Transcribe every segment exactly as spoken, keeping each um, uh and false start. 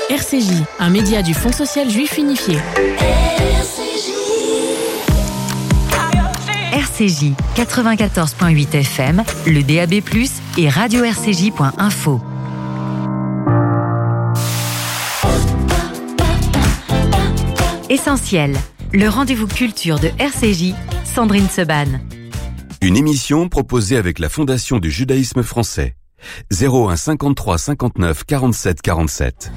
R C J, un média du Fonds social juif unifié. R C J quatre-vingt-quatorze virgule huit F M, le D A B plus, et radio r c j point info. Essentiel, le rendez-vous culture de R C J, Sandrine Seban. Une émission proposée avec la Fondation du judaïsme français. zéro un cinquante-trois cinquante-neuf quarante-sept quarante-sept.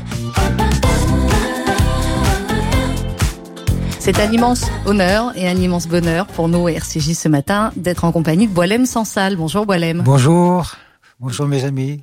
C'est un immense honneur et un immense bonheur pour nous, R C J, ce matin, d'être en compagnie de Boualem Sansal. Bonjour Boualem. Bonjour. Bonjour mes amis.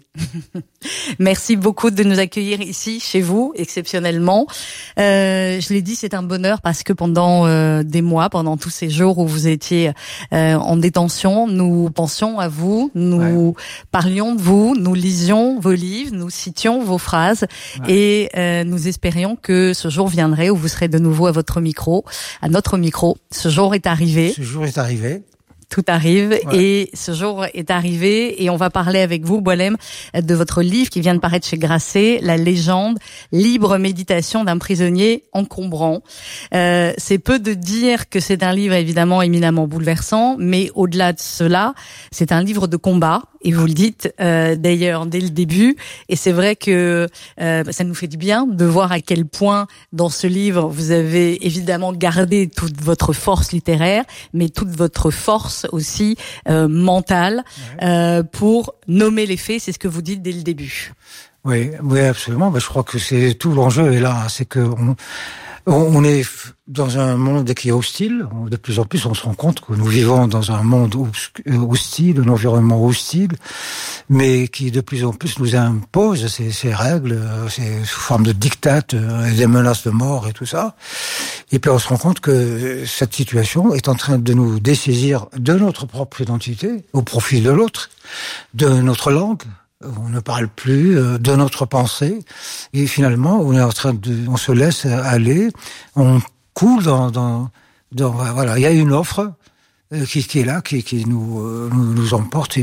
Merci beaucoup de nous accueillir ici, chez vous, exceptionnellement. Euh, je l'ai dit, c'est un bonheur parce que pendant euh, des mois, pendant tous ces jours où vous étiez euh, en détention, nous pensions à vous, nous ouais. parlions de vous, nous lisions vos livres, nous citions vos phrases ouais. et euh, nous espérions que ce jour viendrait où vous serez de nouveau à votre micro, à notre micro. Ce jour est arrivé. Ce jour est arrivé. Tout arrive ouais. et ce jour est arrivé et on va parler avec vous, Boualem, de votre livre qui vient de paraître chez Grasset, La légende, libre méditation d'un prisonnier encombrant. Euh, c'est peu de dire que c'est un livre évidemment éminemment bouleversant, mais au-delà de cela, c'est un livre de combat. Et vous le dites euh, d'ailleurs dès le début, et c'est vrai que euh, ça nous fait du bien de voir à quel point dans ce livre vous avez évidemment gardé toute votre force littéraire, mais toute votre force aussi euh, mentale ouais. euh, pour nommer les faits. C'est ce que vous dites dès le début. Oui, oui, absolument. Ben, je crois que c'est tout l'enjeu est là, c'est que on, on est dans un monde qui est hostile. De plus en plus, on se rend compte que nous vivons dans un monde hostile, un environnement hostile, mais qui de plus en plus nous impose ces, ces règles, ces sous forme de diktat, des menaces de mort et tout ça. Et puis on se rend compte que cette situation est en train de nous dessaisir de notre propre identité au profit de l'autre, de notre langue. On ne parle plus de notre pensée et finalement on est en train de, on se laisse aller, on coule dans, dans, dans voilà, il y a une offre qui, qui est là, qui, qui nous, nous, nous emporte et,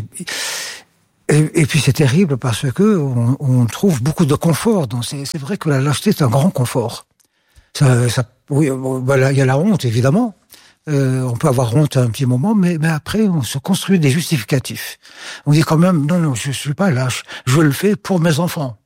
et, et puis c'est terrible parce que on, on trouve beaucoup de confort. Donc c'est, c'est vrai que la lâcheté est un grand confort. Ça, ça, oui, voilà, il y a la honte évidemment. Euh, on peut avoir honte à un petit moment, mais, mais après, on se construit des justificatifs. On dit quand même, non, non, je suis pas lâche. Je le fais pour mes enfants.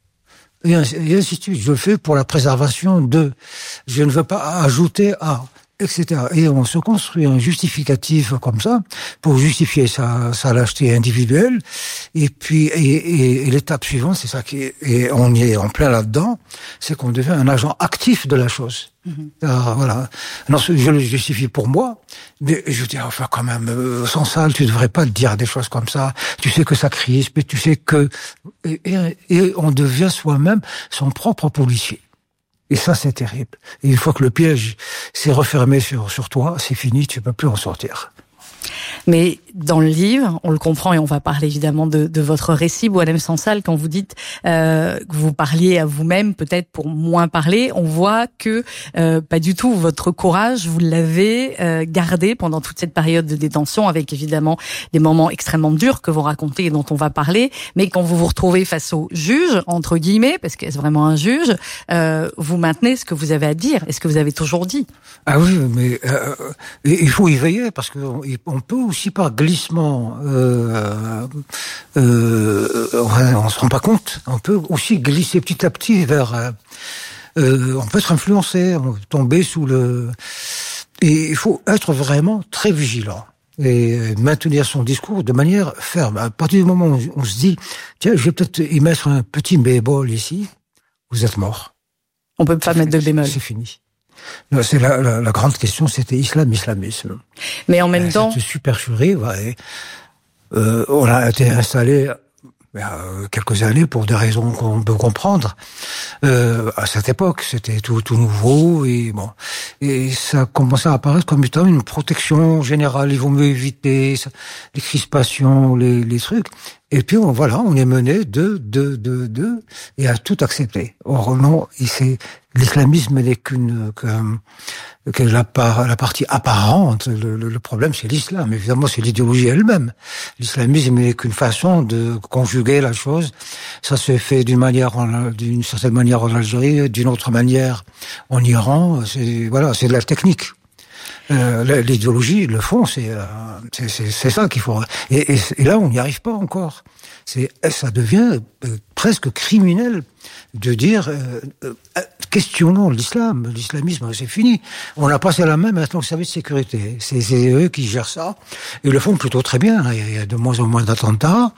Et ainsi, et ainsi de suite. Je le fais pour la préservation de. Je ne veux pas ajouter à, et cetera. Et on se construit un justificatif comme ça pour justifier sa, sa lâcheté individuelle. Et puis, et, et, et l'étape suivante, c'est ça qui est, et on y est en plein là-dedans, c'est qu'on devient un agent actif de la chose. Mmh. Alors, voilà. Non, je le justifie pour moi, mais je dis enfin quand même, euh, Sansal, tu devrais pas te dire des choses comme ça. Tu sais que ça crispe, mais tu sais que et, et, et on devient soi-même son propre policier. Et ça, c'est terrible. Et une fois que le piège s'est refermé sur sur toi, c'est fini, tu peux plus en sortir. Mais dans le livre, on le comprend et on va parler évidemment de, de votre récit, Boualem Sansal, quand vous dites euh, que vous parliez à vous-même, peut-être pour moins parler, on voit que euh, pas du tout. Votre courage, vous l'avez euh, gardé pendant toute cette période de détention, avec évidemment des moments extrêmement durs que vous racontez et dont on va parler. Mais quand vous vous retrouvez face au juge, entre guillemets, parce qu'est-ce vraiment un juge, euh, vous maintenez ce que vous avez à dire et ce que vous avez toujours dit. Ah oui, mais euh, il faut y veiller parce que on peut aussi par glissement, euh, euh, on se rend pas compte. On peut aussi glisser petit à petit vers. Euh, euh, on peut être influencé, on peut tomber sous le. Et il faut être vraiment très vigilant et maintenir son discours de manière ferme. À partir du moment où on se dit, tiens, je vais peut-être y mettre un petit bémol ici, vous êtes mort. On peut pas mettre de bémol. C'est fini. C'est la, la, la grande question, c'était islam, islamisme. Mais en même euh, temps, cette supercherie, ouais, euh, on a été installé il y a quelques années pour des raisons qu'on peut comprendre. Euh, à cette époque, c'était tout, tout nouveau et bon, et ça commençait à apparaître comme étant une protection générale. Il vaut mieux éviter les crispations, les, les trucs. Et puis on, voilà, on est mené de, de, de, de, et à tout accepter. Or non, il s'est l'islamisme n'est qu'une que, que la, part, la partie apparente. Le, le, le problème, c'est l'islam. Évidemment, c'est l'idéologie elle-même. L'islamisme n'est qu'une façon de conjuguer la chose. Ça se fait d'une manière, en, d'une certaine manière en Algérie, d'une autre manière en Iran. C'est voilà, c'est de la technique. Euh, l'idéologie, le fond, c'est, euh, c'est, c'est, c'est ça qu'il faut. Et, et, et là, on n'y arrive pas encore. C'est, ça devient euh, presque criminel de dire euh, euh, questionnons l'islam, l'islamisme, c'est fini. On a passé la main maintenant au service de sécurité. C'est, c'est eux qui gèrent ça. Ils le font plutôt très bien. Il y a de moins en moins d'attentats.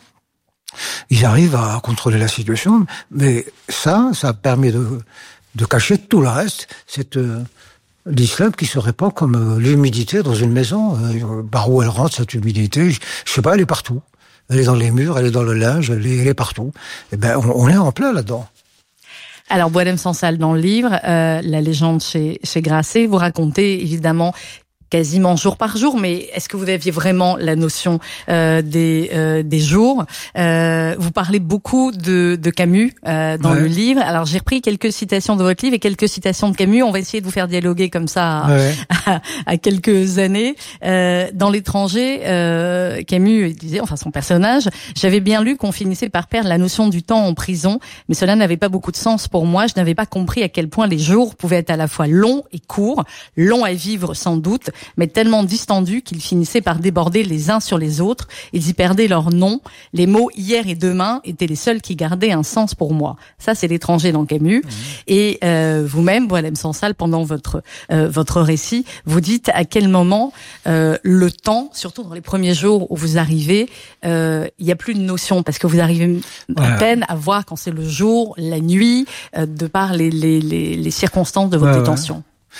Ils arrivent à contrôler la situation. Mais ça, ça permet de, de cacher tout le reste. Cette euh, l'islam qui se répand comme euh, l'humidité dans une maison. Euh, par où elle rentre, cette humidité, je, je sais pas, elle est partout. Elle est dans les murs, elle est dans le linge, elle est, elle est partout. Eh ben, on, on est en plein là-dedans. Alors, Boualem Sansal, dans le livre, euh, La légende chez, chez Grasset, vous racontez évidemment quasiment jour par jour, mais est-ce que vous aviez vraiment la notion euh, des euh, des jours? euh, Vous parlez beaucoup de, de Camus euh, dans ouais. le livre. Alors j'ai repris quelques citations de votre livre et quelques citations de Camus. On va essayer de vous faire dialoguer comme ça à, ouais. à, à quelques années. Euh, dans L'étranger, euh, Camus disait, enfin son personnage, j'avais bien lu qu'on finissait par perdre la notion du temps en prison, mais cela n'avait pas beaucoup de sens pour moi. Je n'avais pas compris à quel point les jours pouvaient être à la fois longs et courts, longs à vivre sans doute, mais tellement distendus qu'ils finissaient par déborder les uns sur les autres. Ils y perdaient leur nom. Les mots hier et demain étaient les seuls qui gardaient un sens pour moi. Ça, c'est L'étranger dans Camus. Mmh. Et euh, vous-même, Boualem Sansal, pendant votre euh, votre récit, vous dites à quel moment euh, le temps, surtout dans les premiers jours où vous arrivez, euh, il y a plus de notion parce que vous arrivez à ouais. peine à voir quand c'est le jour, la nuit, euh, de par les les les, les circonstances de votre ouais, détention. Ouais.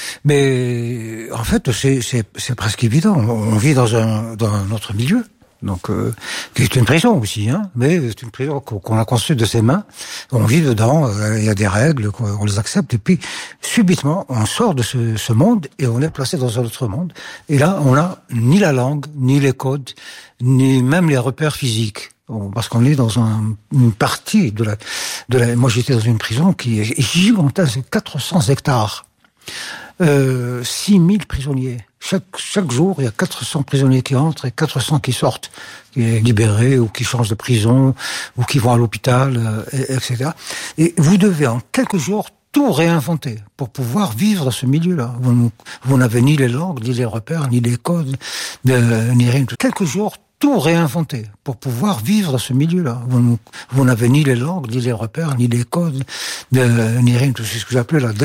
Mais en fait, c'est, c'est, c'est presque évident. On vit dans un, dans un autre milieu, donc euh, qui est une prison aussi, hein. Mais c'est une prison qu'on a construite de ses mains. On vit dedans. Il y a des règles, on les accepte, et puis subitement, on sort de ce, ce monde et on est placé dans un autre monde. Et là, on n'a ni la langue, ni les codes, ni même les repères physiques. Parce qu'on est dans un, une partie de la, de la. Moi, j'étais dans une prison qui est gigantesque, quatre cents hectares. Euh, six mille prisonniers. Chaque, chaque jour, il y a quatre cents prisonniers qui entrent et quatre cents qui sortent, qui sont libérés ou qui changent de prison ou qui vont à l'hôpital, euh, et, etc. Et vous devez en quelques jours tout réinventer pour pouvoir vivre dans ce milieu-là. Vous, vous n'avez ni les langues, ni les repères, ni les codes, euh, ni rien. Quelques jours, tout réinventer pour pouvoir vivre dans ce milieu-là. Vous, vous n'avez ni les langues, ni les repères, ni les codes, euh, ni rien. C'est ce que j'appelais la